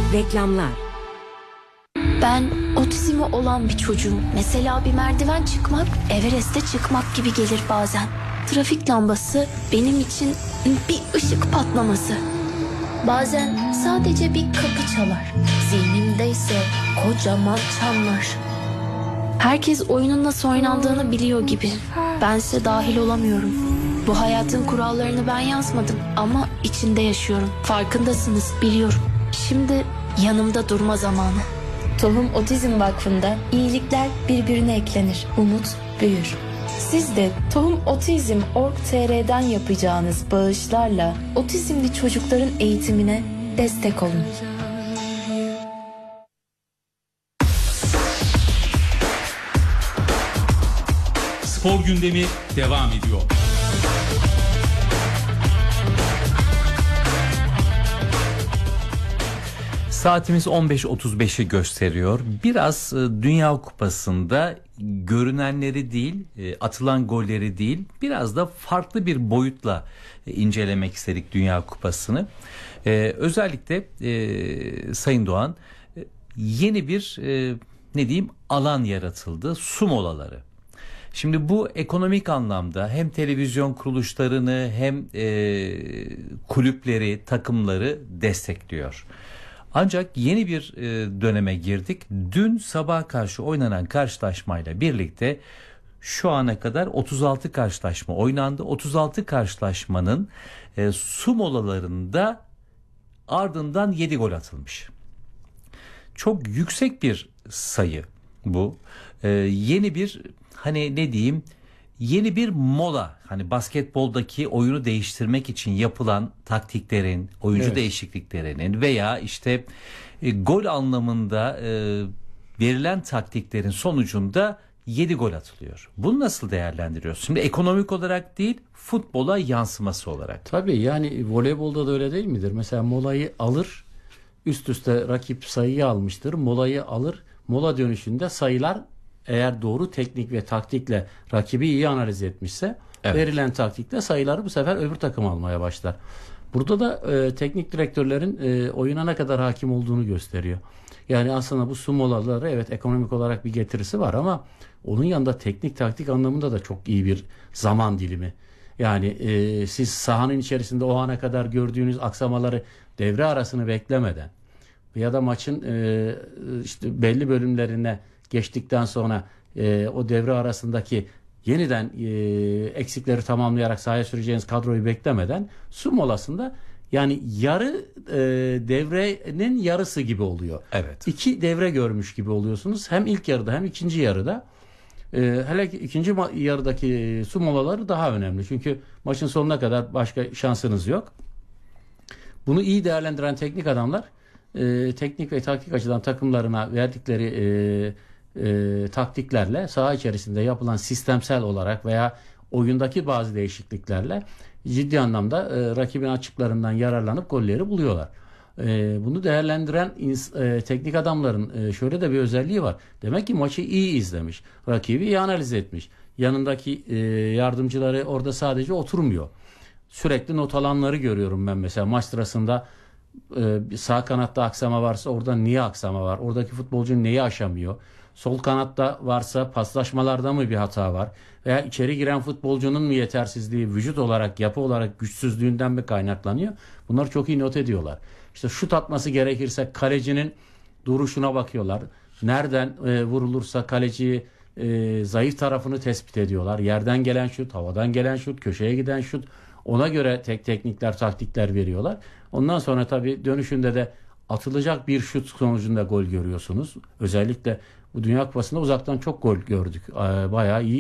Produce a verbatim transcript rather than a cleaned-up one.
Reklamlar. Ben otizmi olan bir çocuğum. Mesela bir merdiven çıkmak, Everest'e çıkmak gibi gelir bazen. Trafik lambası benim için bir ışık patlaması. Bazen sadece bir kapı çalar. Zihnimde ise kocaman çanlar. Herkes oyunun nasıl oynandığını biliyor gibi. Bense dahil olamıyorum. Bu hayatın kurallarını ben yazmadım ama içinde yaşıyorum. Farkındasınız, biliyorum. Şimdi yanımda durma zamanı. Tohum Otizm Vakfı'nda iyilikler birbirine eklenir, umut büyür. Siz de tohum otizm nokta org nokta tr'den yapacağınız bağışlarla otizmli çocukların eğitimine destek olun. Spor gündemi devam ediyor. Saatimiz on beş otuz beşi gösteriyor. Biraz e, Dünya Kupası'nda görünenleri değil, e, atılan golleri değil, biraz da farklı bir boyutla e, incelemek istedik Dünya Kupası'nı. E, özellikle e, Sayın Doğan, e, yeni bir e, ne diyeyim alan yaratıldı, su molaları. Şimdi bu ekonomik anlamda hem televizyon kuruluşlarını hem e, kulüpleri, takımları destekliyor. Ancak yeni bir e, döneme girdik. Dün sabaha karşı oynanan karşılaşmayla birlikte şu ana kadar otuz altı karşılaşma oynandı. otuz altı karşılaşmanın e, su molalarında ardından yedi gol atılmış. Çok yüksek bir sayı bu. E, yeni bir hani ne diyeyim yeni bir mola, hani basketboldaki oyunu değiştirmek için yapılan taktiklerin, oyuncu evet. değişikliklerinin veya işte e, gol anlamında e, verilen taktiklerin sonucunda yedi gol atılıyor. Bunu nasıl değerlendiriyorsun? Şimdi ekonomik olarak değil, futbola yansıması olarak. Tabii yani voleybolda da öyle değil midir? Mesela molayı alır, üst üste rakip sayıyı almıştır. Molayı alır, mola dönüşünde sayılar, eğer doğru teknik ve taktikle rakibi iyi analiz etmişse evet. verilen taktikle sayıları bu sefer öbür takım almaya başlar. Burada da e, teknik direktörlerin e, oyuna ne kadar hakim olduğunu gösteriyor. Yani aslında bu su molaları evet ekonomik olarak bir getirisi var ama onun yanında teknik taktik anlamında da çok iyi bir zaman dilimi. Yani e, siz sahanın içerisinde o ana kadar gördüğünüz aksamaları devre arasını beklemeden ya da maçın e, işte belli bölümlerine geçtikten sonra e, o devre arasındaki yeniden e, eksikleri tamamlayarak sahaya süreceğiniz kadroyu beklemeden su molasında yani yarı e, devrenin yarısı gibi oluyor. Evet. İki devre görmüş gibi oluyorsunuz. Hem ilk yarıda hem ikinci yarıda. E, hele ki ikinci yarıdaki su molaları daha önemli. Çünkü maçın sonuna kadar başka şansınız yok. Bunu iyi değerlendiren teknik adamlar e, teknik ve taktik açıdan takımlarına verdikleri e, E, taktiklerle saha içerisinde yapılan sistemsel olarak veya oyundaki bazı değişikliklerle ciddi anlamda e, rakibin açıklarından yararlanıp golleri buluyorlar. E, bunu değerlendiren e, teknik adamların e, şöyle de bir özelliği var. Demek ki maçı iyi izlemiş, rakibi iyi analiz etmiş. Yanındaki e, yardımcıları orada sadece oturmuyor. Sürekli not alanları görüyorum ben mesela maç sırasında. E, sağ kanatta aksama varsa orada niye aksama var? Oradaki futbolcu neyi aşamıyor? Sol kanatta varsa paslaşmalarda mı bir hata var? Veya içeri giren futbolcunun mu yetersizliği, vücut olarak, yapı olarak güçsüzlüğünden mi kaynaklanıyor? Bunları çok iyi not ediyorlar. İşte şut atması gerekirse kalecinin duruşuna bakıyorlar. Nereden e, vurulursa kaleci e, zayıf tarafını tespit ediyorlar. Yerden gelen şut, havadan gelen şut, köşeye giden şut. Ona göre tek teknikler, taktikler veriyorlar. Ondan sonra tabii dönüşünde de atılacak bir şut sonucunda gol görüyorsunuz. Özellikle bu Dünya Kupası'nda uzaktan çok gol gördük. Bayağı iyi